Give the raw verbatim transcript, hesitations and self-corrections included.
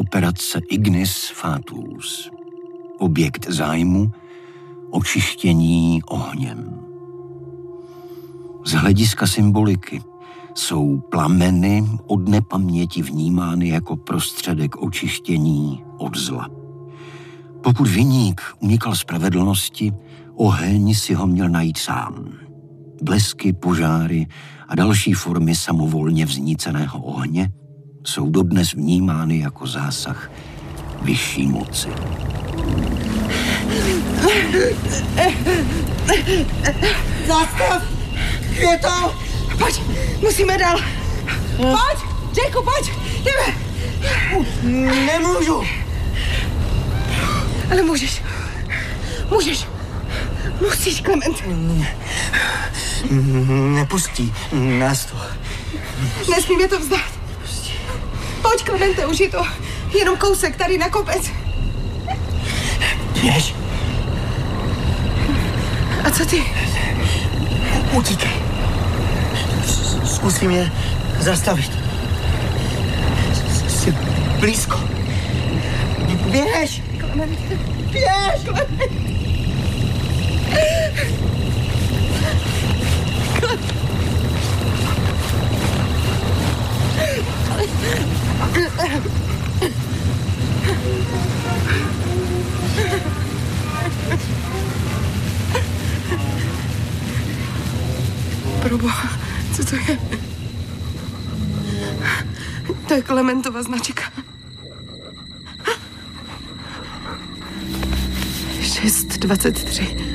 operace Ignis Fatuus. Objekt zájmu očištění ohněm. Z hlediska symboliky jsou plameny od nepaměti vnímány jako prostředek očištění od zla. Pokud viník unikal spravedlnosti, oheň si ho měl najít sám. Blesky, požáry a další formy samovolně vzníceného ohně jsou dodnes vnímány jako zásah vyšší moci. Zastav! Je to! Pojď, musíme dál. Pojď, Jacku, pojď, jdeme. Nemůžu. Ale můžeš. Můžeš. Musíš, Clement. Nepustí nás to. Nesmíme to vzdát. Pojď, Clemente, už je to jenom kousek tady na kopec. Běž. A co ty? Utíkej. Zkusím je zastavit. Jsi blízko. Běž! Clemente. Běž! Clemente. Proboha, co to je? To je Clementova značka. šest dvacet tři.